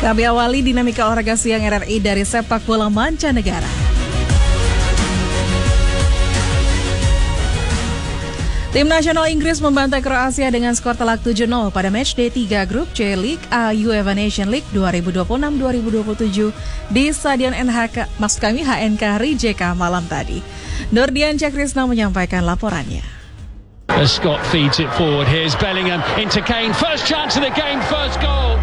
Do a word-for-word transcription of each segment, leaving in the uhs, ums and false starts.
Kami awali dinamika olahraga siang R R I dari sepak bola mancanegara. Tim nasional Inggris membantai Kroasia dengan skor telak tujuh nol pada matchday tiga grup C League A UEFA Nation League dua ribu dua puluh enam dua ribu dua puluh tujuh di Stadion N H K, maksud kami H N K Rijeka malam tadi. Nurdian Cakrisna menyampaikan laporannya. As Scott feeds it forward, here's Bellingham into Kane, first chance of the game, first goal.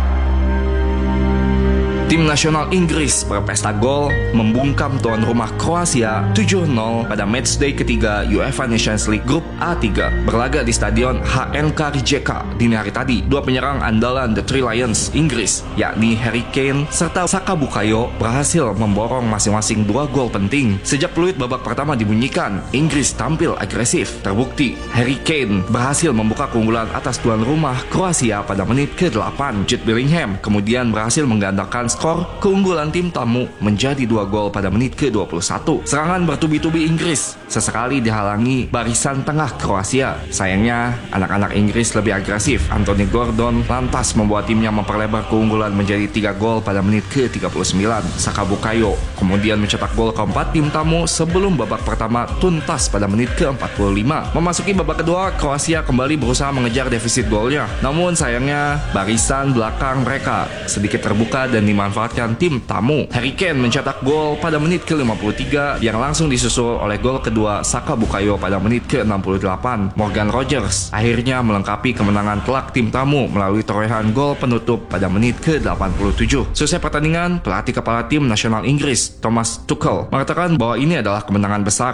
Tim nasional Inggris berpesta gol membungkam tuan rumah Kroasia tujuh nol pada matchday ketiga UEFA Nations League Grup A tiga berlaga di Stadion H N K Rijeka dini hari tadi. Dua penyerang andalan The Three Lions Inggris, yakni Harry Kane serta Saka Bukayo, berhasil memborong masing-masing dua gol penting. Sejak peluit babak pertama dibunyikan, Inggris tampil agresif. Terbukti, Harry Kane berhasil membuka keunggulan atas tuan rumah Kroasia pada menit ke delapan. Jude Bellingham kemudian berhasil menggandakan skor keunggulan tim tamu menjadi dua gol pada menit ke dua puluh satu. Serangan bertubi-tubi Inggris sesekali dihalangi barisan tengah Kroasia. Sayangnya, anak-anak Inggris lebih agresif. Anthony Gordon lantas membuat timnya memperlebar keunggulan menjadi tiga gol pada menit ke tiga puluh sembilan. Saka Bukayo kemudian mencetak gol keempat tim tamu sebelum babak pertama tuntas pada menit ke empat puluh lima. Memasuki babak kedua, Kroasia kembali berusaha mengejar defisit golnya. Namun sayangnya, barisan belakang mereka sedikit terbuka dan dimanfaatkan tim tamu. Harry Kane mencetak gol pada menit ke lima puluh tiga yang langsung disusul oleh gol kedua Saka Bukayo pada menit ke enam puluh delapan. Morgan Rogers akhirnya melengkapi kemenangan telak tim tamu melalui torehan gol penutup pada menit ke delapan puluh tujuh. Selesai pertandingan, pelatih kepala tim nasional Inggris Thomas Tuchel mengatakan bahwa ini adalah kemenangan besar.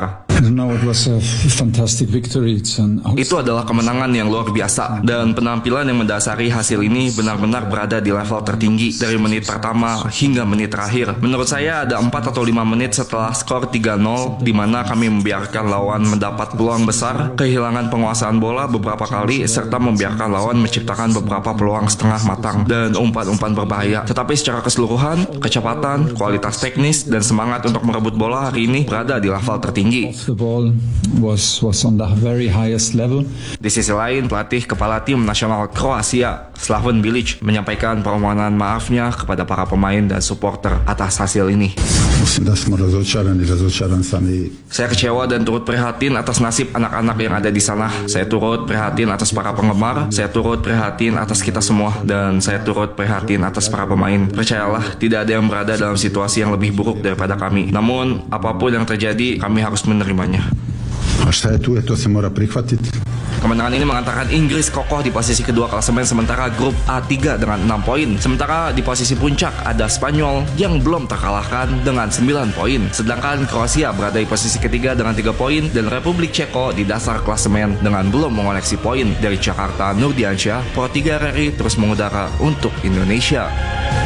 Itu adalah kemenangan yang luar biasa dan penampilan yang mendasari hasil ini benar-benar berada di level tertinggi dari menit pertama hingga menit terakhir. Menurut saya ada empat atau lima menit setelah skor tiga nol di mana kami membiarkan lawan mendapat peluang besar, kehilangan penguasaan bola beberapa kali serta membiarkan lawan menciptakan beberapa peluang setengah matang dan umpan-umpan berbahaya. Tetapi secara keseluruhan, kecepatan, kualitas teknis dan semangat untuk merebut bola hari ini berada di level tertinggi. The ball was was on the very highest level. Di sisi lain, pelatih kepala tim nasional Kroasia, Slaven Bilic, menyampaikan permohonan maafnya kepada para pemain dan supporter atas hasil ini. Saya kecewa dan turut prihatin atas nasib anak-anak yang ada di sana. Saya turut prihatin atas para penggemar, saya turut prihatin atas kita semua, dan saya turut prihatin atas para pemain. Percayalah, tidak ada yang berada dalam situasi yang lebih buruk daripada kami. Namun, apapun yang terjadi, kami harus menerimanya. Kemenangan ini mengantarkan Inggris kokoh di posisi kedua klasemen sementara grup A tiga dengan enam poin. Sementara di posisi puncak ada Spanyol yang belum terkalahkan dengan sembilan poin. Sedangkan Kroasia berada di posisi ketiga dengan tiga poin dan Republik Ceko di dasar klasemen dengan belum mengoleksi poin. Dari Jakarta, Nurdiansyah, Pro tiga R R I terus mengudara untuk Indonesia.